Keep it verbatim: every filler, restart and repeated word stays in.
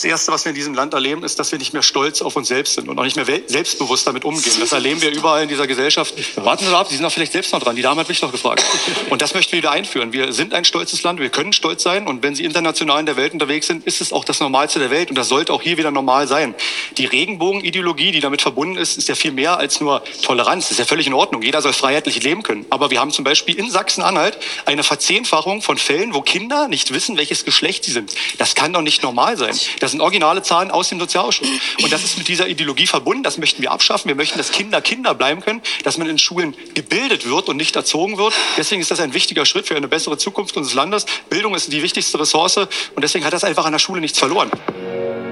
Das Erste, was wir in diesem Land erleben, ist, dass wir nicht mehr stolz auf uns selbst sind und auch nicht mehr selbstbewusst damit umgehen. Das erleben wir überall in dieser Gesellschaft. Warten Sie ab, Sie sind doch vielleicht selbst noch dran. Die Dame hat mich doch gefragt. Und das möchten wir wieder einführen. Wir sind ein stolzes Land, wir können stolz sein. Und wenn Sie international in der Welt unterwegs sind, ist es auch das Normalste der Welt. Und das sollte auch hier wieder normal sein. Die Regenbogenideologie, die damit verbunden ist, ist ja viel mehr als nur Toleranz. Das ist ja völlig in Ordnung. Jeder soll freiheitlich leben können. Aber wir haben zum Beispiel in Sachsen-Anhalt eine Verzehnfachung von Fällen, wo Kinder nicht wissen, welches Geschlecht sie sind. Das kann doch nicht normal sein. Das sind originale Zahlen aus dem Sozialausschuss. Und das ist mit dieser Ideologie verbunden. Das möchten wir abschaffen. Wir möchten, dass Kinder Kinder bleiben können, dass man in Schulen gebildet wird und nicht erzogen wird. Deswegen ist das ein wichtiger Schritt für eine bessere Zukunft unseres Landes. Bildung ist die wichtigste Ressource und deswegen hat das einfach an der Schule nichts verloren.